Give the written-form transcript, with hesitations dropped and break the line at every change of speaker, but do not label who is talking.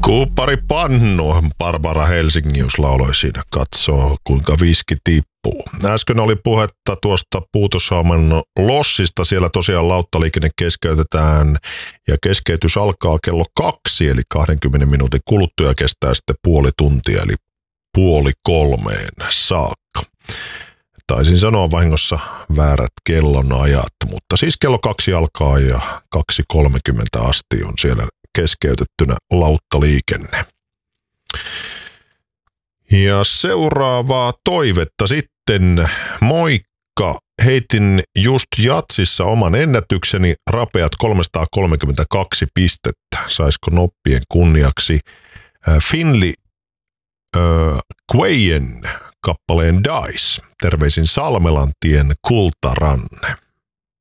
Kuuppari pannu, Barbara Helsingius lauloi siinä, katsoo kuinka viski tippuu. Äsken oli puhetta tuosta Puutosaamen lossista, siellä tosiaan lauttaliikenne keskeytetään ja keskeytys alkaa kello 2, eli 20 minuutin kuluttua ja kestää sitten puoli tuntia, eli 2:30 saakka. Taisin sanoa vahingossa väärät kellonajat, mutta siis kello 2 alkaa ja 2:30 asti on siellä keskeytettynä lauttaliikenne. Ja seuraavaa toivetta sitten. Moikka! Heitin just jatsissa oman ennätykseni, rapeat 332 pistettä. Saisiko noppien kunniaksi Finley Quayen kappaleen Dice. Terveisin Salmelantien Kultaranne.